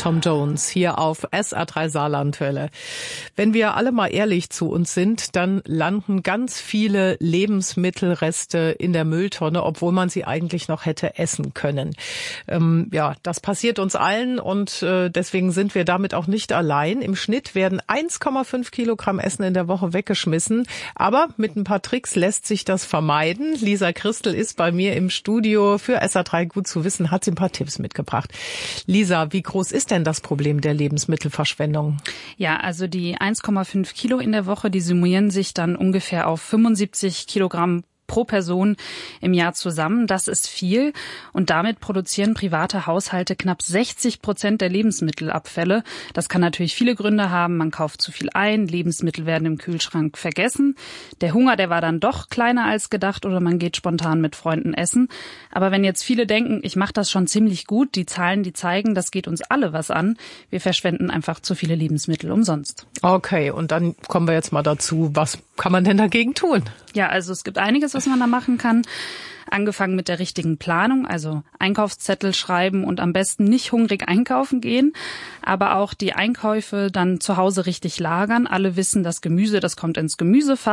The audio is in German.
Tom Jones hier auf SR3 Saarlandwelle. Wenn wir alle mal ehrlich zu uns sind, dann landen ganz viele Lebensmittelreste in der Mülltonne, obwohl man sie eigentlich noch hätte essen können. Das passiert uns allen und deswegen sind wir damit auch nicht allein. Im Schnitt werden 1,5 Kilogramm Essen in der Woche weggeschmissen, aber mit ein paar Tricks lässt sich das vermeiden. Lisa Christel ist bei mir im Studio für SR3 gut zu wissen, hat sie ein paar Tipps mitgebracht. Lisa, wie groß ist denn das Problem der Lebensmittelverschwendung? Ja, also die 1,5 Kilo in der Woche, die summieren sich dann ungefähr auf 75 Kilogramm pro Person im Jahr zusammen. Das ist viel. Und damit produzieren private Haushalte knapp 60% der Lebensmittelabfälle. Das kann natürlich viele Gründe haben. Man kauft zu viel ein, Lebensmittel werden im Kühlschrank vergessen. Der Hunger, der war dann doch kleiner als gedacht oder man geht spontan mit Freunden essen. Aber wenn jetzt viele denken, ich mache das schon ziemlich gut, die Zahlen, die zeigen, das geht uns alle was an. Wir verschwenden einfach zu viele Lebensmittel umsonst. Okay, und dann kommen wir jetzt mal dazu, was kann man denn dagegen tun? Ja, also es gibt einiges, was man da machen kann. Angefangen mit der richtigen Planung, also Einkaufszettel schreiben und am besten nicht hungrig einkaufen gehen, aber auch die Einkäufe dann zu Hause richtig lagern. Alle wissen, das Gemüse, das kommt ins Gemüsefach.